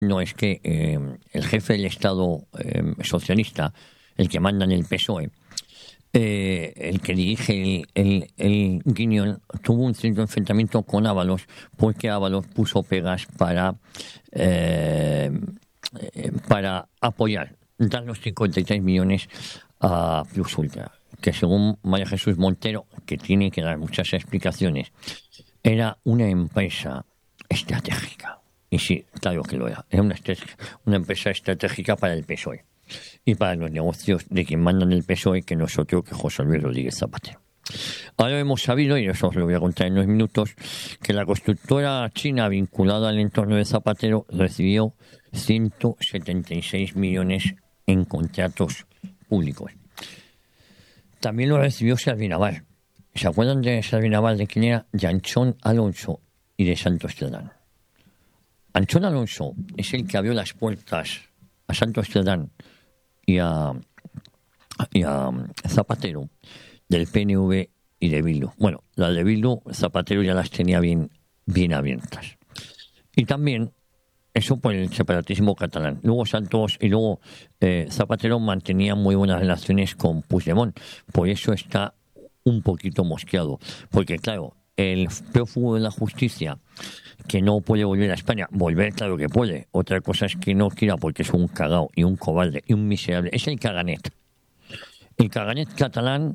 No, es que el jefe del Estado socialista, el que manda en el PSOE, el que dirige el Guiñol, tuvo un cierto enfrentamiento con Ábalos porque Ábalos puso pegas para apoyar, dar los 53 millones a Plus Ultra, que según María Jesús Montero, que tiene que dar muchas explicaciones, era una empresa estratégica. Y sí, claro que lo era. Era una empresa estratégica para el PSOE y para los negocios de quien manda en el PSOE, que no es otro que José Luis Rodríguez Zapatero. Ahora hemos sabido, y eso os lo voy a contar en unos minutos, que la constructora china vinculada al entorno de Zapatero recibió 176 millones en contratos públicos. También lo recibió Servinaval. ¿Se acuerdan de Servinaval, de quién era? De Anchón Alonso y de Santos Cerdán. Anchón Alonso es el que abrió las puertas a Santos Cerdán y a Zapatero del PNV y de Bildu. Bueno, las de Bildu, Zapatero ya las tenía bien abiertas. Y también eso por el separatismo catalán. Luego Santos y luego Zapatero mantenía muy buenas relaciones con Puigdemont. Por eso está un poquito mosqueado. Porque claro, el prófugo de la justicia que no puede volver a España, volver claro que puede. Otra cosa es que no quiera porque es un cagao y un cobarde y un miserable. Es el caganet. El caganet catalán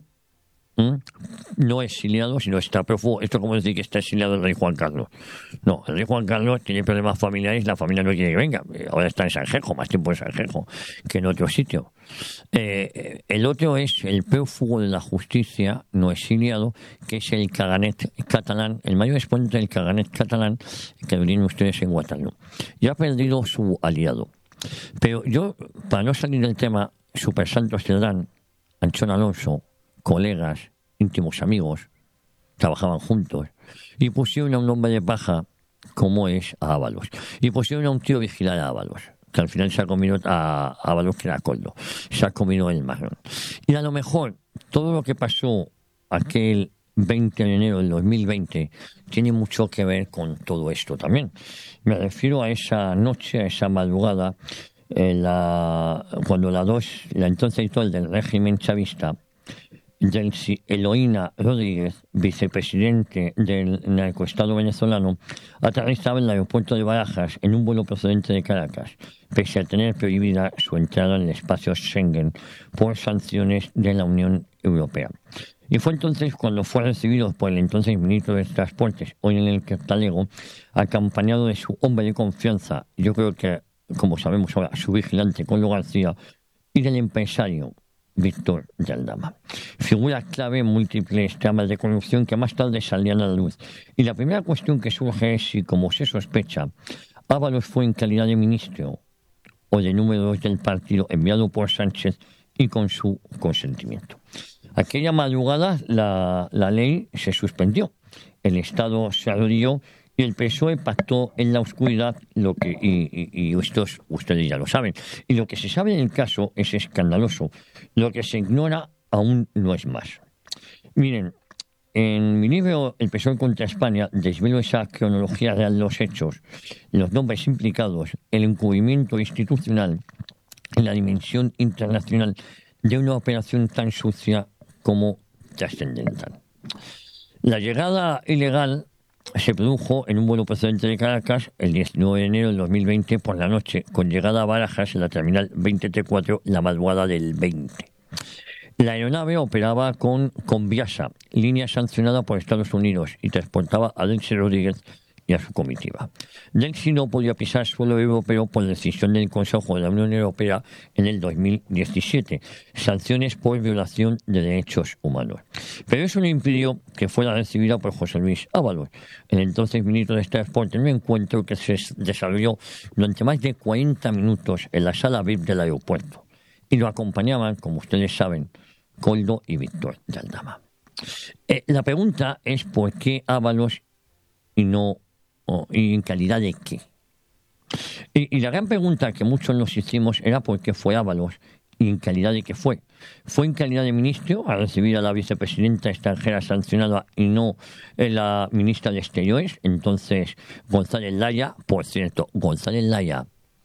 no es exiliado, sino está prófugo. Esto es como decir que está exiliado el rey Juan Carlos. No, el rey Juan Carlos tiene problemas familiares, la familia no quiere que venga. Ahora está en Sanjenjo, más tiempo en Sanjenjo que en otro sitio. El otro es el prófugo de la justicia no exiliado, que es el caganet catalán, el mayor exponente del caganet catalán que lo tienen ustedes en Waterloo. Ya ha perdido su aliado. Pero yo, para no salir del tema, Super Santos Cerdán, Anchón Alonso, colegas, íntimos amigos, trabajaban juntos y pusieron a un hombre de paja como es a Ábalos. Y pusieron a un tío vigilar a Ábalos, que al final se ha comido a Ábalos, que era Coldo. Se ha comido el marrón. Y a lo mejor todo lo que pasó aquel 20 de enero del 2020 tiene mucho que ver con todo esto también. Me refiero a esa noche, a esa madrugada, cuando la entonces editor del régimen chavista, Delcy Eloína Rodríguez, vicepresidente del narcoestado venezolano, aterrizaba en el aeropuerto de Barajas en un vuelo procedente de Caracas, pese a tener prohibida su entrada en el espacio Schengen por sanciones de la Unión Europea. Y fue entonces cuando fue recibido por el entonces ministro de Transportes, hoy en el Cartalego, acompañado de su hombre de confianza, yo creo que, como sabemos ahora, su vigilante Coldo García, y del empresario Víctor de Aldama. Figura clave en múltiples tramas de corrupción que más tarde salían a la luz. Y la primera cuestión que surge es si, como se sospecha, Ábalos fue en calidad de ministro o de número 2 del partido enviado por Sánchez y con su consentimiento. Aquella madrugada la ley se suspendió, el Estado se arrodilló y el PSOE pactó en la oscuridad y ustedes ya lo saben. Y lo que se sabe en el caso es escandaloso. Lo que se ignora aún no es más. Miren, en mi libro El PSOE contra España desvelo esa cronología real de los hechos, los nombres implicados, el encubrimiento institucional y la dimensión internacional de una operación tan sucia como trascendental. La llegada ilegal se produjo en un vuelo procedente de Caracas el 19 de enero del 2020 por la noche, con llegada a Barajas en la terminal 20T4 la madrugada del 20. La aeronave operaba con Conviasa, línea sancionada por Estados Unidos, y transportaba a Delcy Rodríguez y a su comitiva. Delcy no podía pisar suelo europeo por decisión del Consejo de la Unión Europea en el 2017, sanciones por violación de derechos humanos. Pero eso no impidió que fuera recibida por José Luis Ábalos, el entonces ministro de Transporte, en un encuentro que se desarrolló durante más de 40 minutos en la sala VIP del aeropuerto. Y lo acompañaban, como ustedes saben, Coldo y Víctor de Aldama. La pregunta es por qué Ábalos y en calidad de qué. Y la gran pregunta que muchos nos hicimos era por qué fue Ábalos y en calidad de qué fue. Fue en calidad de ministro a recibir a la vicepresidenta extranjera sancionada y no la ministra de Exteriores, entonces González Laya. Por cierto, González Laya